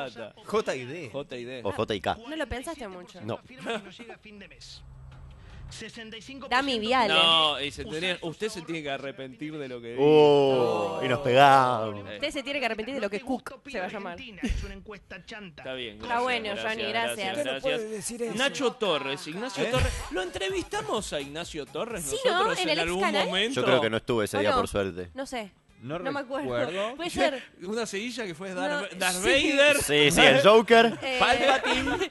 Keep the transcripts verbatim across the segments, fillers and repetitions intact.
plata. J y D. J y D. O J y K. No lo pensaste mucho. No. Dami Viale. No, y se tenía- usted se tiene que arrepentir de lo que dijo. Oh, y nos pegamos. Usted se tiene que arrepentir de lo que Cook se va a llamar. Está bien. Está bueno, Johnny, gracias. Usted no puede decir eso. Nacho Torres, Ignacio ¿Eh? Torres. ¿Lo entrevistamos a Ignacio Torres Sí, nosotros ¿no? En el algún ex-canal. momento? Yo creo que no estuve ese ¿O día, no? por suerte. No sé. No, No me acuerdo. recuerdo. Puede ser. Una seguilla que fue Darth, No, Darth sí. Vader. Sí, sí, el Joker. Eh, Palpatine.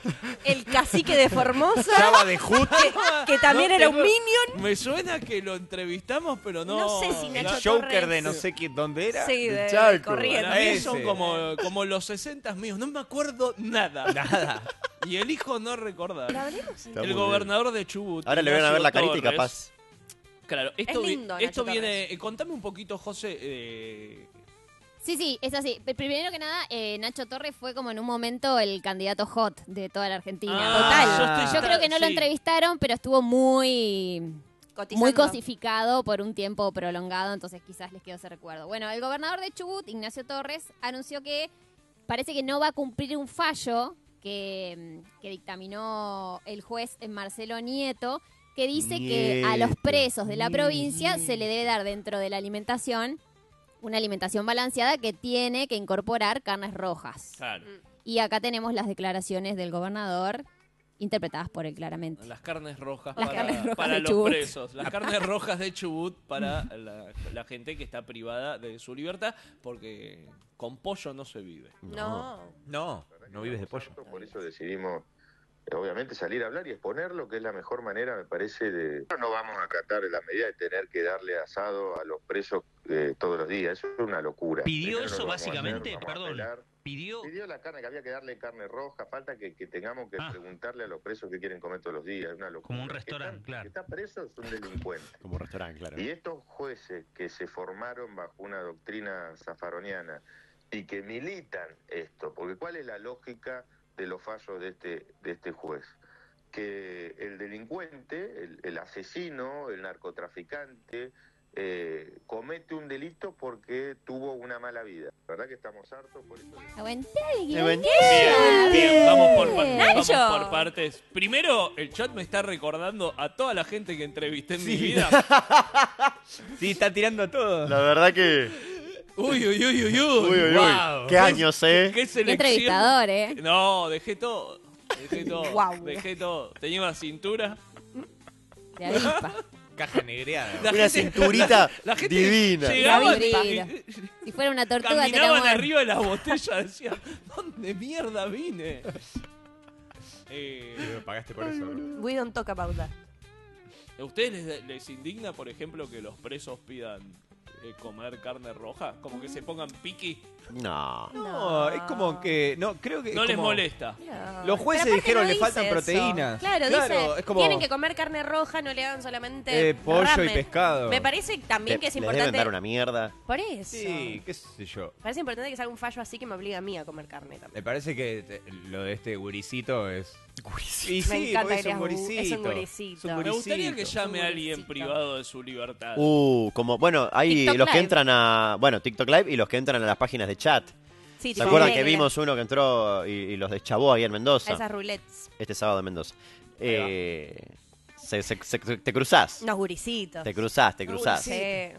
el cacique de Formosa. Java de Hood. que, que también No era un tengo- minion. Me suena que lo entrevistamos, pero no. No sé si El Nacho Joker Torres. de no sé quién, ¿dónde era? Sí, de, Chaco. corriendo. Para mí Ese. son como, como los sesenta míos. No me acuerdo nada. Nada. Y elijo no recordar. ¿La hablemos? Está El muy gobernador de Chubut. Ahora le van a ver la carita y Ignacio capaz. Torres. Claro, esto, Es vi- lindo, esto Nacho viene. Torres. eh, contame un poquito, José. eh, Sí, sí, es así. Pero primero que nada, eh, Nacho Torres fue como en un momento el candidato hot de toda la Argentina. Ah, Total. yo estoy- Yo creo que no lo sí. entrevistaron, pero estuvo muy, Cotizando. muy cosificado por un tiempo prolongado, entonces quizás les quedó ese recuerdo. Bueno, el gobernador de Chubut, Ignacio Torres, anunció que parece que no va a cumplir un fallo que, que dictaminó el juez Marcelo Nieto, que dice que a los Nieto. presos de la provincia se le debe dar dentro de la alimentación una alimentación balanceada que tiene que incorporar carnes rojas. claro. Y acá tenemos las declaraciones del gobernador, interpretadas por él claramente. Las carnes rojas Las para, carnes rojas para de los Chubut. presos. Las carnes rojas de Chubut para la, la gente que está privada de su libertad, porque con pollo no se vive. No. No, no vives de pollo. Por eso decidimos, eh, obviamente, salir a hablar y exponerlo, que es la mejor manera, me parece, de... No vamos a acatar la medida de tener que darle asado a los presos eh, todos los días. Eso es una locura. ¿Pidió Primero eso lo vamos a básicamente? hacer, vamos a Perdón. apelar. Pidió... Pidió la carne, que había que darle carne roja. Falta que, que tengamos que Ah. preguntarle a los presos qué quieren comer todos los días. Es una locura. Como un Que restaurante, están- claro. Que está preso es un delincuente. Como restaurante, claro. Y estos jueces que se formaron bajo una doctrina zafaroniana y que militan esto, porque ¿cuál es la lógica de los fallos de este, de este juez? Que el delincuente, el, el asesino, el narcotraficante, eh, comete un delito porque tuvo una mala vida. ¿Verdad que estamos hartos? Por eso... Aguanté, Aguanté. Bien, bien, vamos por, pa- vamos Nacho. por partes. Primero, el chat me está recordando a toda la gente que entrevisté en mi Sí. vida. Sí, está tirando a todo. La verdad que. Uy, uy, uy, uy, uy. Uy, uy, uy. Wow. ¿Qué años, eh? ¿Qué Qué selección? entrevistador, ¿eh? No, dejé todo. Dejé todo. Guau. Dejé todo. Tenía una cintura. De avispa. Caja negreada. La Una gente- cinturita la gente divina. Llegaba La vidriera. y- Si fuera una tortuga, te caminaban la arriba de la botella, decían, ¿dónde mierda vine? Eh, Me pagaste por eso. We don't talk about that. ¿A ustedes les, les indigna, por ejemplo, que los presos pidan eh, comer carne roja? Como que se pongan piqui. No. No, es como que. No, creo que. No es les como- molesta. No. Los jueces Pero aparte dijeron no le dice faltan eso. proteínas. Claro, Claro, dice, es como- tienen que comer carne roja, no le hagan solamente Eh, pollo y ramen. pescado. Me parece también Le- que es les importante. deben dar una mierda. Por eso. Sí, qué sé yo. Parece importante que salga un fallo así que me obliga a mí a comer carne también. Me parece que te- lo de este guricito es. Gurisito. Y Me sí, encanta porque que es un digas, "Uh, guricito. es un guricito". Es un Me gustaría que guricito. llame a Un alguien guricito. privado de su libertad. Uh, como, bueno, hay TikTok los que Live. entran a. Bueno, TikTok Live y los que entran a las páginas de chat. Sí, ¿Se tipo acuerdan que Telegram. vimos uno que entró y, y los deschavó ahí en Mendoza? Esas roulettes. Este sábado en Mendoza. Eh, se- se- se- te cruzás. Unos guricitos. Te cruzás, te cruzás. Sí.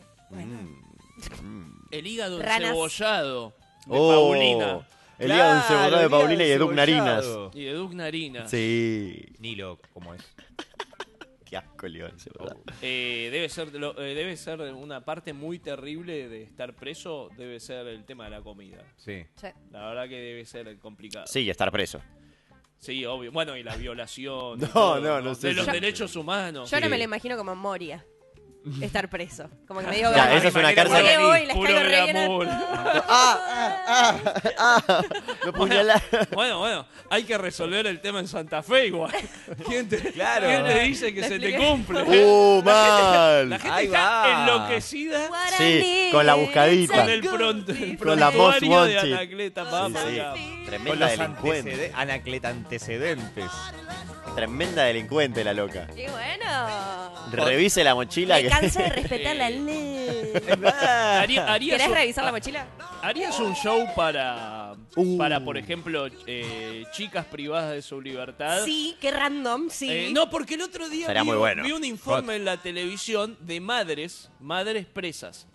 Mm, mm. El hígado Ranas. encebollado de Oh, Paulina el hígado Claro, encebollado el de hígado Paulina y de Duc Narinas. encebollado. y de Duc Narinas. Sí. Nilo, como es. Qué asco el hígado encebollado. Eh, debe ser lo- eh, debe ser una parte muy terrible de estar preso, debe ser el tema de la comida. Sí. Sí. La verdad que debe ser complicado. Sí, y estar preso. Sí, obvio. Bueno, y la violación. y No, todo, no, no sé De si- los Yo- derechos humanos. Yo no Sí. me lo imagino como Moria. Estar preso. Como que me digo, Ya, "Bueno, esa es una Manera cárcel. guaraní, Voy, les puro caigo re bien a glamour. ¡Ah! ¡Ah! ¡Ah! ¡Ah! Lo puñalá. Bueno, bueno, hay que resolver el tema en Santa Fe igual. ¿Quién te, Claro. ¿quién te dice que Lo se te expliqué. cumple? ¡Uh, mal! La gente Ahí está va. enloquecida Sí, con la buscadita. con el, pronto, el Con la most prontuario de wanted. Anacleta. Sí, Vamos, sí. ya. Con Tremenda los delincuente. antecede- Anacleta antecedentes. Tremenda delincuente la loca. Y bueno. Revise la mochila Me que. canso de respetar la ley. Haría- harías ¿Querés un- revisar la mochila? ¿Harías un show para, Uh. para por ejemplo, eh, chicas privadas de su libertad? Sí, qué random, sí. Eh, no, porque el otro día Sería vi, muy bueno. vi un informe en la televisión de madres, madres presas,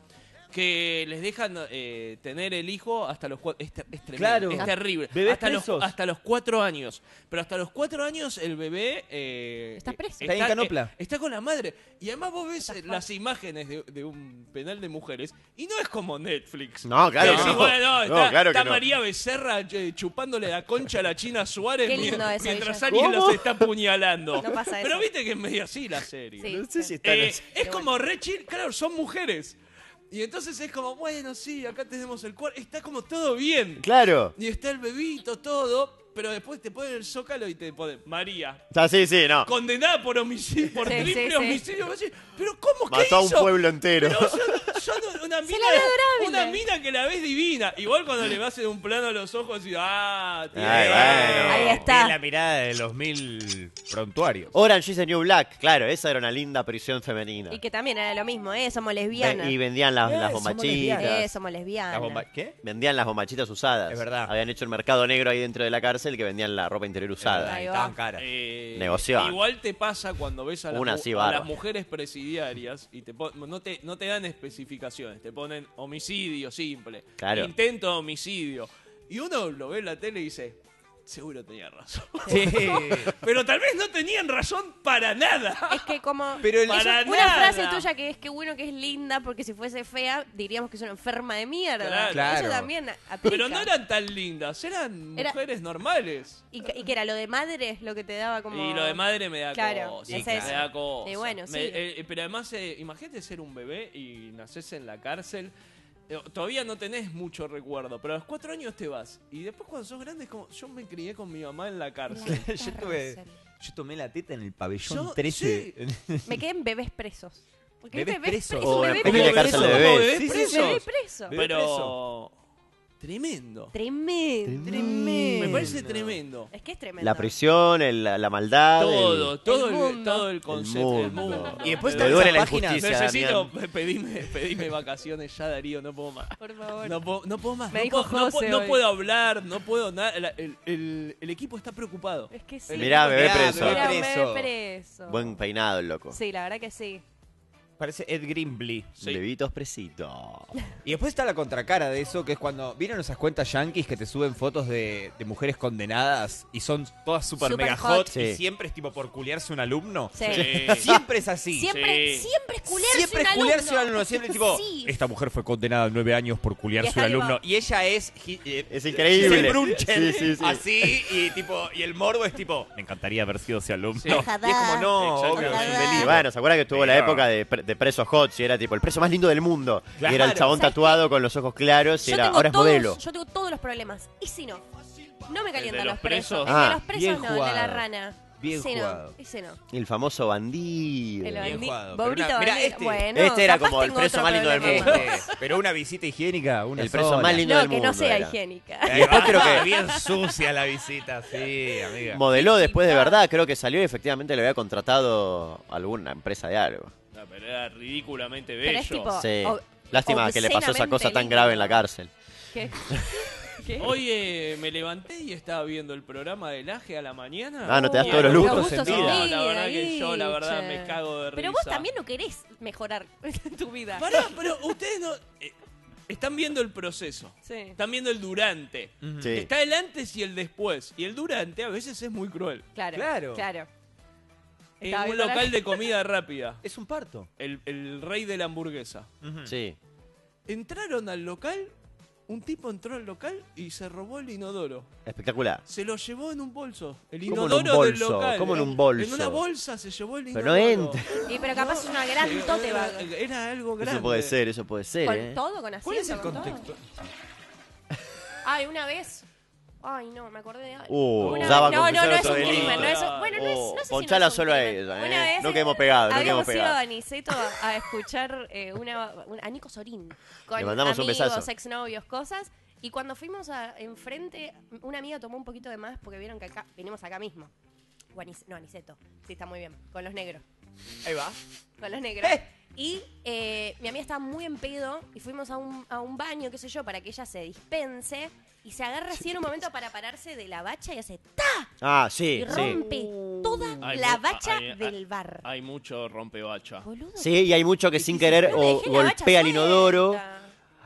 que les dejan eh, tener el hijo hasta los cuatro. Es, ter- es tremendo, Claro. es terrible. Bebés Hasta los, presos. hasta los cuatro años. Pero hasta los cuatro años el bebé eh, Está preso. Está en canopla. eh, está con la madre. Y además vos ves eh, las imágenes de, de un penal de mujeres y no es como Netflix. No, claro Que que decís, no. bueno, No, está, claro que está no. María Becerra eh, chupándole la concha a la China Suárez Qué lindo mien- eso, mientras Villa. alguien ¿Cómo? los está apuñalando. No pasa Pero eso. viste que es medio así la serie. Sí. No sé si están Eh, así. es como re chill, claro, son mujeres. Y entonces es como, bueno, sí, acá tenemos el cuarto. Está como todo bien. Claro. Y está el bebito, todo. Pero después te ponen el zócalo y te ponen María. O sea, sí, sí, no. Condenada por homicidio, por Sí, triple sí, sí. homicidio. Vos decís, pero ¿cómo que Mató a un hizo? pueblo entero. Pero son, son una mina, la ve adorable. una mina que la ves divina. Igual cuando le vas en un plano a los ojos y ah, tiene- Ay, bueno. Ahí está. Es la mirada de los mil prontuarios. Orange is the New Black, claro, esa era una linda prisión femenina. Y que también era lo mismo, ¿eh? Somos Ve- lesbianas. y vendían las, Eh, las somos bombachitas. lesbianas. Eh, somos lesbianas. ¿La bomba- ¿Qué? Vendían las bombachitas usadas. Es verdad. Habían hecho el mercado negro ahí dentro de la cárcel que vendían la ropa interior usada. Ahí va. Estaban caras. Eh, Negoción. Igual te pasa cuando ves a las, Una mu- así, a barba. las mujeres presidiarias y te pon- no, te, no te dan especificaciones, te ponen homicidio simple, Claro. intento de homicidio. Y uno lo ve en la tele y dice, seguro tenía razón. Sí. Pero tal vez no tenían razón para nada. Es que como... Pero el- Para una nada. frase tuya que es que bueno que es linda, porque si fuese fea, diríamos que es una enferma de mierda. Claro. Claro. Eso también aplica. Pero no eran tan lindas, eran Era- mujeres normales. ¿Y, que- y que era lo de madre lo que te daba como... Y lo de madre me da Claro, cosa. es me eso. da cosa. Y bueno, Me- sí. eh, pero además, eh, imagínate ser un bebé y naces en la cárcel. Eh, Todavía no tenés mucho recuerdo, pero a los cuatro años te vas. Y después cuando sos grande es como, yo me crié con mi mamá en la cárcel. yo, tuve, yo tomé la teta en el pabellón Yo- trece. Me quedé en bebés presos. Porque ¿Bebés bebés presos? pre- es O un una bebé pequeña preso. cárcel de Como bebés. bebés Sí, sí, presos. Bebé preso. Bebé Pero tremendo. Tremendo. Tremendo. Me parece tremendo. Es que es tremendo. La prisión, el- la, la maldad. Todo, el- todo el el, mundo. todo el concepto El del mundo. mundo. Y después Me están duele esas la páginas- injusticia. Necesito Damián. pedirme, pedirme vacaciones ya, Darío, no puedo más. Por favor. No puedo, no puedo más. Me no, dijo puedo, no José puedo- no hoy. puedo hablar, no puedo nada. La- El, el- el equipo está preocupado. Es que sí. El Mirá, equipo- bebé Mirá, preso. bebé Era un preso. bebé preso. Buen peinado el loco. Sí, la verdad que sí. Parece Ed Grimbley. Sí. Bebitos presitos. Y después está la contracara de eso, que es cuando... ¿Vieron esas cuentas yankees que te suben fotos de, de mujeres condenadas y son todas super, Super mega hot. hot, Sí. y siempre es tipo por culiarse un alumno? Sí. Sí. Siempre es así. Siempre, Sí. siempre es culiarse Siempre un es culiarse un alumno. alumno. Siempre tipo, Sí. esta mujer fue condenada a nueve años por Y culiarse está un ahí alumno. va. Y ella es... hi- eh, Es increíble. Giselle Brunchen, Sí, sí, sí. así, y tipo, y el morbo es tipo, me encantaría haber sido ese alumno. Sí. Y es como, no, obvio, es un Y delito. bueno, ¿se acuerdan que estuvo la Pero- época de, pre- de preso hot? Y era tipo el preso más lindo del mundo. Claro. Y era el chabón ¿Sabes tatuado con los ojos claros y Yo era, tengo ahora es todos, modelo. Yo tengo todos los problemas. ¿Y si no? No me calientan los los presos. presos? El Ah, de los presos bien no, el de la jugado. rana. Bien ese jugado. no, ese no. Y el famoso bandido. El Bien bandi- jugado, pero Bobrito una- mirá, bandido. este- Bueno, este era capaz como el tengo preso otro más lindo del problema mundo. más. Este, pero una visita higiénica, una El preso sola. más lindo No, del que mundo. no sea era. higiénica. Y Después creo además, que- bien sucia la visita, sí, amiga. Modeló después de verdad, creo que salió y efectivamente le había contratado alguna empresa de algo. No, pero era ridículamente Pero es bello. tipo- Sí. o- Lástima que le pasó esa cosa tan obscenamente grave en la lindo. cárcel. ¿Qué? ¿Qué? Hoy eh, me levanté y estaba viendo el programa del Aje a la mañana. Ah, no te das Y todos los era- lujos. gustos en No, vida. la verdad que Guille. yo, la verdad, me cago de risa. Pero vos también no querés mejorar tu vida. Pará, pero ustedes no... eh, están viendo el proceso. Sí. Están viendo el durante. Sí. Está el antes y el después. Y el durante a veces es muy cruel. Claro. Claro. Claro. En Estaba un viendo la- local de comida rápida. Es un parto. El, el rey de la hamburguesa. Sí. Entraron al local, un tipo entró al local y se robó el inodoro. Espectacular. Se lo llevó en un bolso. El ¿Cómo en inodoro un del bolso? local. ¿Cómo en un bolso? En una bolsa se llevó el Pero inodoro. no entra. Y pero capaz es una gran tote era, bag. era algo grande. Eso puede ser, eso puede ser, ¿Con ¿eh? todo? ¿Con asiento? ¿Cuál es el con todo? contexto? Ay, una vez. Ay, no, me acordé de algo. Uh, Una ya va a vez- no, no, confesar no es otro un delito. crimen. No es un- bueno, no es, Oh, no sé si ponchala no es un solo a crimen. ella, Una ¿eh? vez No quedemos pegados, no habíamos quedemos ido a pegados. Aniceto a, a escuchar eh, una, un- a Nico Sorín. Con Le mandamos un amigos, besazo. exnovios, cosas. Y cuando fuimos a, enfrente, una amiga tomó un poquito de más porque vieron que acá, venimos acá mismo. O Anice- no, Aniceto. Sí, está muy bien. Con los negros. Ahí va. Con los negros. Eh. Y eh, mi amiga estaba muy en pedo y fuimos a un, a un baño, qué sé yo, para que ella se dispense. Y se agarra así en un momento para pararse de la bacha y hace ¡ta! Ah, Y sí, sí. rompe toda Hay la mu- bacha hay- del bar. Hay mucho rompebacha. Boludo. Sí, y hay mucho que sin querer No le o dejé la bacha golpea el inodoro suelta.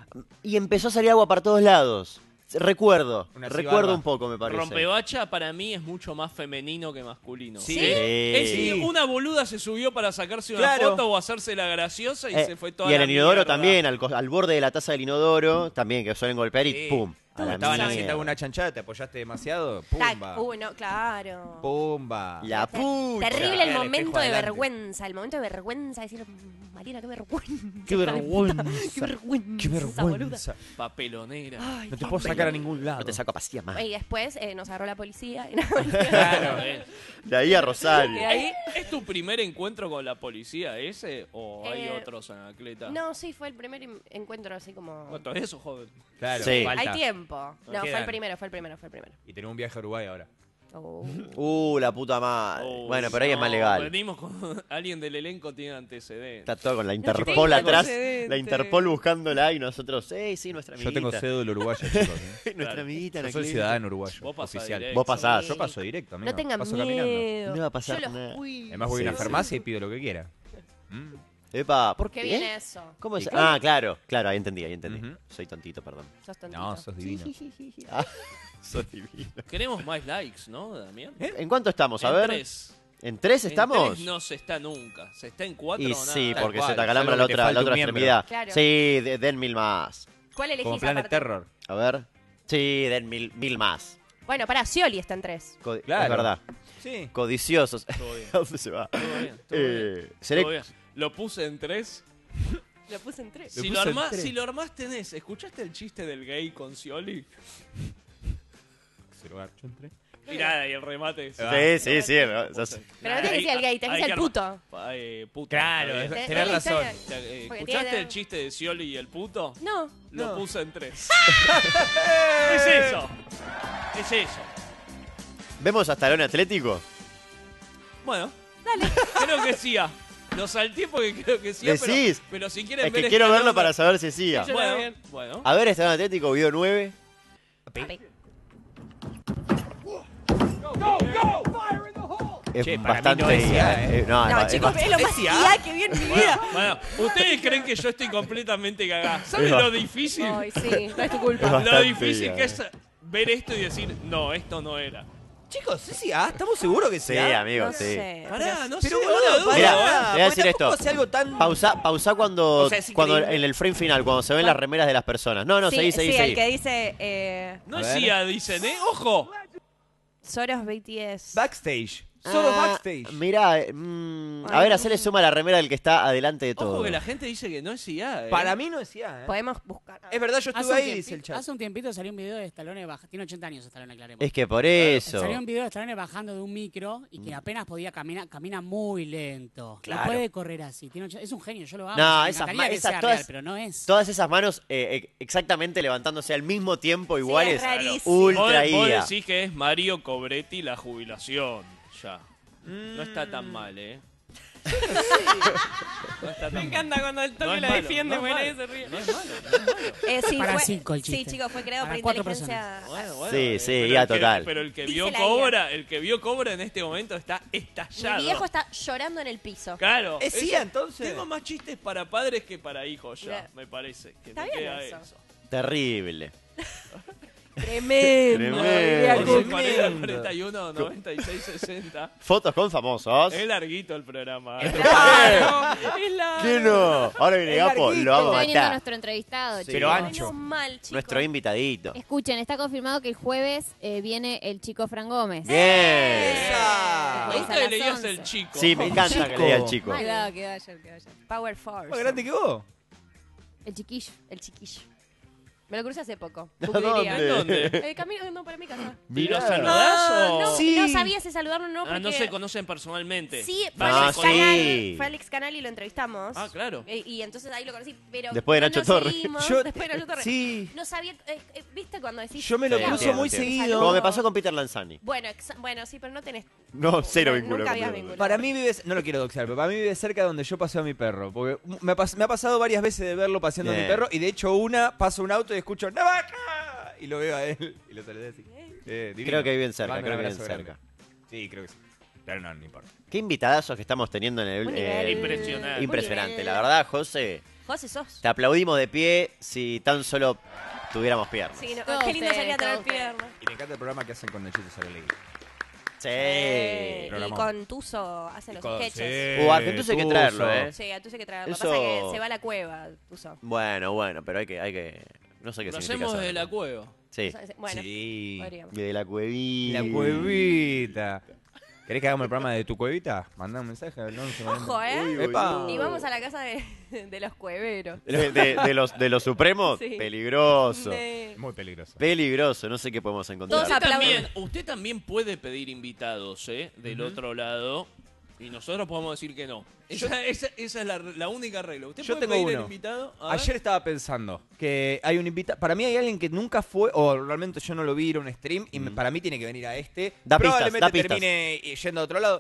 y empezó a salir agua para todos lados. Recuerdo, Una recuerdo cibarba. un poco, me parece. Rompebacha para mí es mucho más femenino que masculino. Sí. Sí. Es Sí. una boluda se subió para sacarse una Claro. foto o hacerse la graciosa y Eh, se fue toda y en la el inodoro mierda. también, al, co- al borde de la taza del inodoro, también, que suelen golpear y Sí. ¡pum! A la Estaban mierda. haciendo alguna chanchada, te apoyaste demasiado. Tac. Pumba. Uy, no, claro. Pumba. La pucha. Terrible el Era el momento espejo de adelante. vergüenza. El momento de vergüenza. Decir, Mariana, qué vergüenza. Qué vergüenza. Qué vergüenza. Qué esa boluda. vergüenza. Papelonera. Ay, No te puedo sacar a ningún lado. No te saco a pastillas más. Y después eh, nos agarró la policía. Y, Claro, eh. De ahí a Rosario. y ahí, ¿Es tu primer encuentro con la policía ese o hay Eh, otros, Anacleta? no, sí, fue el primer en- encuentro así como... Bueno, todavía sos joven. Claro, Sí. falta. Hay tiempo. No, fue Quedan. el primero, fue el primero, fue el primero. Y tenemos un viaje a Uruguay ahora. Oh. Uh, la puta madre. Oh, bueno, pero ahí es no, más legal. Venimos con alguien del elenco tiene antecedentes. Está todo con la tengo Interpol atrás. antecedentes. La Interpol buscándola y nosotros, sí, sí, nuestra Yo amiguita. tengo cédula uruguaya, chicos. ¿eh? Nuestra Claro. amiguita. Yo soy Anacleta. ciudadano uruguayo, Vos pasás oficial. directo. Vos pasás. Yo paso directo, amigo. No tengan paso caminando. miedo. No va a pasar Yo los nada. cuido. Además voy a Sí, una sí. farmacia y pido lo que quiera. Mm. Epa, ¿Por qué ¿eh? viene eso? ¿Cómo es? ¿Y Ah, claro, claro, ahí entendí, ahí entendí. Ujú. Soy tontito, perdón. Sos tontito. No, sos divino. Ah, sos divino. Queremos más likes, ¿no, Damián? ¿En cuánto estamos? A En ver. tres. ¿En tres En estamos? tres no se está nunca. Se está en cuatro Y o nada. sí, Tal porque cual, se te acalambra salvo la que te otra, falte la un otra miembro. extremidad. Claro. Sí, de- den mil más. ¿Cuál elegís Como Planet aparte? Terror. A ver. Sí, den mil, mil más. Bueno, para Scioli está en tres. Co- Claro. Es verdad. Sí. Codiciosos. Todo bien. ¿A dónde se va? Todo bien. Todo Eh, bien. seré- Todo bien. Lo puse en tres. Lo puse en tres. Lo Si puse lo, en armás, tres. si lo armás tenés, ¿escuchaste el chiste del gay con Scioli? Se lo garcho entre. Mirá, y el remate. es- Sí, sí, sí. ¿no? Sos- Pero no tiene que ser el gay, tiene que ser el puto. Eh, puto. Claro, Está bien. es- Tenés tenés la razón. historia. Eh, Porque ¿Escuchaste tiene- el chiste de Scioli y el puto? No. Lo No. puse en tres. es eso. Es eso. ¿Vemos hasta León Atlético? Bueno, dale. Creo que sí. ah. Lo salté porque creo que sí. ah, Pero, Decís. pero si quieren Es ver que quiero esta verlo nota- para saber si sí. Yo lo veo Bueno, bien. bueno. A ver, Estadio Atlético, video nueve. Papi. Es Che, para mí bastante. no es I A, eh, eh. no, No, es chicos, es lo más es I I A. A que vi en mi vida. Bueno, ustedes creen que yo estoy completamente cagado. ¿Saben Es lo difícil? Ay, sí, no es tu culpa. Es Lo bastante difícil bien. que es ver esto y decir, no, esto no era. Chicos, ¿sí, sí, ah? ¿Estamos seguros que Sí, sí? ah? amigo, No sí. sé. Pará, no Pero sé, boludo, ahora dudo, pará, Mirá, ¿eh? te voy a porque decir tampoco esto. hace algo tan... Pausa, pausa cuando, O sea, es cuando increíble. en el frame final, cuando se ven las remeras de las personas. No, no, sí, seguí, seguí, sí, seguí. el que dice eh, No A es ver. I A, dicen, ¿eh? ¡Ojo! Soros B T S. Backstage. Solo Ah, backstage. Mirá, eh, mm, a Ay, ver, no. hacerle suma a la remera del que está adelante de todo. Ojo que la gente dice que no es I A, ¿eh? Para mí no es I A, ¿eh? Podemos buscar. Es verdad, yo Hace estuve un, ahí, tiempi- dice el chat. hace un tiempito salió un video de Stallone bajando. Tiene ochenta años Stallone, aclaremos. Es que por eso. Salió un video de Stallone bajando de un micro y que apenas podía caminar, camina muy lento. Claro. No puede correr así. Tiene och- es un genio, yo lo amo. No, me esas encantaría ma- que esas sea todas- real, pero no es. Todas esas manos eh, eh, exactamente levantándose al mismo tiempo, iguales. es rarísimo. Vos, ultra vos I A. decís que es Mario Cobretti la jubilación. Ya. No está tan mal, ¿eh? No está tan Me encanta cuando el No toque es lo malo, defiende, no es muere y malo. se ríe. No es malo, no es malo. Eh, sí, Para fue, cinco el sí, chiste. chicos, fue creado Para por cuatro inteligencia. Bueno, bueno, Sí, eh, sí, pero I A el que- total. Pero el que Dice vio la Cobra, el que vio Cobra en este momento está estallado. Mi viejo está llorando en el piso. Claro. Es ese- I A, entonces. Tengo más chistes para padres que para hijos ya, Mira. me parece. Que Está me bien queda eso. eso. Terrible. Tremendo. Tremendo. once, cuarenta, cuarenta y uno, noventa y seis, sesenta. Fotos con famosos. Es larguito el programa. ¿eh? Claro, es la- ¿Qué no? Ahora viene Es Gapo, larguito. lo vamos Está a viniendo matar. nuestro entrevistado, Sí. chicos. Pero Menos ancho. mal, chicos. Nuestro invitadito. Escuchen, está confirmado que el jueves eh, viene el chico Fran Gómez. Bien. ¡Esa! Pues Me a gusta que las le digas once. el chico. Sí, me encanta que Chico. le diga el chico. Cuidado, que vaya, que vaya. Power Force. ¿Más grande que vos? El chiquillo. El chiquillo. Me lo crucé hace poco. ¿A Googlearía. dónde? ¿Dónde? Eh, camino no, para mi casa. ¿Y lo Mirá. saludás o...? No, Sí. no sabía si saludarlo o no. Ah, Porque... no se conocen personalmente. Sí, fue Ah, Alex sí. Canal. Fue Alex Canal y lo entrevistamos. Ah, claro. Y, y entonces ahí lo conocí. Pero Después de no Nacho nos Torres. seguimos, Yo- después de Nacho Torres. Sí. No sabía. eh, eh, ¿Viste cuando decís? Yo me lo Sí, cruzo entiendo, muy entiendo. seguido. Como me pasó con Peter Lanzani. Bueno, exa- bueno, sí, pero no tenés. No, cero no, vínculo Nunca con habías Peter. vínculo. Para mí vive, no lo quiero doxear, pero para mí vive cerca de donde yo paseo a mi perro. Porque me ha, pas- me ha pasado varias veces de verlo paseando a mi Bien. perro y de hecho una paso un auto y escucho ¡Navaja! Y lo veo a él y lo saludé así. Eh, divino. Creo que viven cerca, Mando creo un que viven abrazo cerca. grande. Sí, creo que sí. Pero no, no importa. Qué invitadazos que estamos teniendo en el... Un eh, nivel. Impresionante. Impresionante. Un nivel. La verdad, José, José sos. te aplaudimos de pie si tan solo tuviéramos piernas. Sí, no, Todo qué lindo usted, sería todo tener usted. piernas. Y me encanta el programa que hacen con Nachito Saralegui. Sí. Eh, y programón. con Tuzo hace los Con- sketches. Uh, Argentuso hay que traerlo, ¿eh? Sí, a Tuzo hay que traerlo. Lo que Eso- pasa es que se va a la cueva, Tuzo. Bueno, bueno, pero hay que... Hay que... No sé qué Lo significa hacemos eso. desde la cueva. Sí. Bueno, Sí. podríamos. De la cuevita. La cuevita. ¿Querés que hagamos el programa de tu cuevita? Mandá un mensaje al once Ojo, ¿eh? Uy, uy, Epa. Y vamos a la casa de, de los cueveros. De, de- de los, de los supremos, Sí. peligroso. De- Muy peligroso. Peligroso, no sé qué podemos encontrar. Todos Usted aplauden. también, usted también puede pedir invitados, ¿eh? Del otro lado. Y nosotros podemos decir que no. Esa, esa- esa es la, la única regla. ¿Usted Yo puede tengo pedir uno. el invitado? A ver. Ayer estaba pensando que hay un invitado. Para mí hay alguien que nunca fue, o realmente yo no lo vi, era un stream, y me- para mí tiene que venir a este. Da pistas, Probablemente da pistas. termine yendo a otro lado.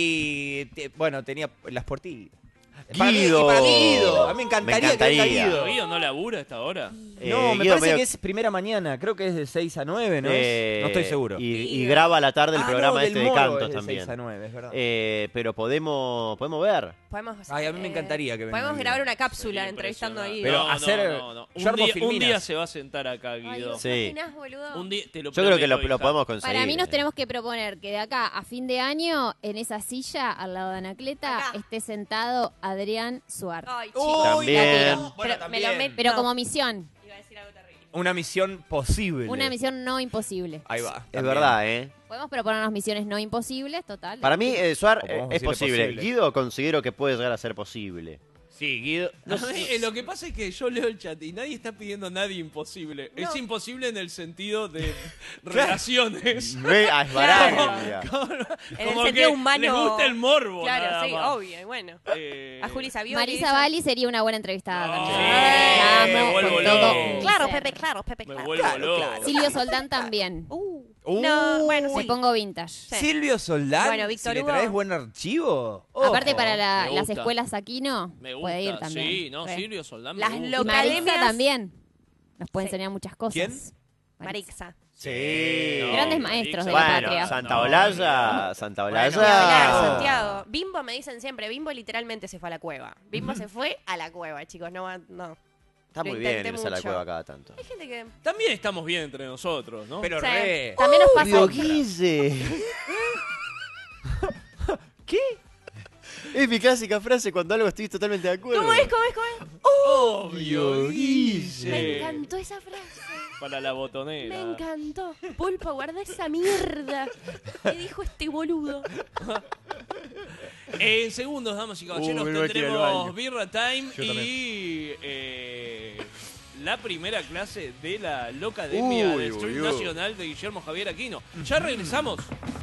Y te- bueno, tenía las puertitas. Para mí- Guido. y para mí Guido. A mí me encantaría, Me que venga encantaría. Guido. ¿Guido no labura hasta ahora? Eh, No, me Guido parece medio- que es primera mañana. Creo que es de seis a nueve, ¿no? eh, es? No estoy seguro. Y, y graba a la tarde el Ah, programa no, del este de Moro cantos es de también. seis a nueve, es verdad. Eh, pero podemos, podemos ver. Podemos, Ay, a mí me encantaría que venga Podemos Guido. grabar una cápsula Sería entrevistando a impresionante. Guido. Pero hacer- no. yo Un, armo día, un filminas. día se va a sentar acá, Ay, Guido. ¿vos Sí. imaginás, boludo? Un día, te lo Yo creo que lo, prometo, lo hija. podemos conseguir. Para mí nos tenemos que proponer que de acá a fin de año, en esa silla, al lado de Anacleta, Acá. esté sentado Adrián Suárez. Ay, Uy, chicos. También. no. Bueno, Pero me también. lo met- Pero No. como misión. Iba a decir algo terrible. Una misión posible. Una misión no imposible. Ahí va. Es también. verdad, ¿eh? Podemos proponernos misiones no imposibles, total. Para mí, eh, Suar, O eh, podemos es decirle posible. posible. Guido considero que puede llegar a ser posible. Sí, Guido. No sé, eh, lo que pasa es que yo leo el chat y nadie está pidiendo a nadie imposible. No. Es imposible en el sentido de relaciones. Re- ah, es Claro. barato. Como, En el como sentido que humano. Les gusta el morbo. Claro, nada sí, más. obvio. y Bueno. Eh, A Juli Sabioli. Marisa dice- Bali sería una buena entrevistada No, también. sí, La amo me vuelvo con todo loco. mi Claro, ser. Pepe, claro, Pepe, Me claro. vuelvo Claro, loco. claro. Silvio Soldán también. Uh, Uh, no, bueno, Me sí. pongo vintage. Sí. Silvio Soldán. Bueno, Víctor si le Hugo. traes buen archivo. Aparte ojo. para la- me las gusta. escuelas Aquino, Me gusta. puede ir también. Sí, no, Re. Silvio Soldán. me Las gusta. Y lo- Marixa Academias- también. Nos puede Sí. enseñar muchas cosas. ¿Quién? Marixa. Sí. No, Grandes Marixa. maestros de la Bueno, patria. Santa No, Olalla, Santa Bueno, Olalla. Ni hablar, Ah. Santiago. Bimbo me dicen siempre. Bimbo literalmente se fue a la cueva. Bimbo se fue a la cueva, chicos. No, va- no. Está Lo muy bien intenté irse a la mucho. cueva cada tanto. Hay gente que. También estamos bien entre nosotros, ¿no? Pero Sí. re. También nos pasa. Obvio, Guille. ¿Qué? Es mi clásica frase cuando algo estoy totalmente de acuerdo. ¿Cómo es? ¿Cómo es? ¿Cómo es? Obvio, Guille. Me encantó esa frase. Para la botonera. Me encantó. Pulpo, guarda esa mierda. ¿Qué dijo este boludo? En segundos, damas y caballeros, Uh, me voy a ir al tendremos baño. Birra Time Yo y eh, la primera clase de la Loca Academia Uy, del Stream uy, uy. Nacional de Guillermo Javier Aquino. Ya regresamos.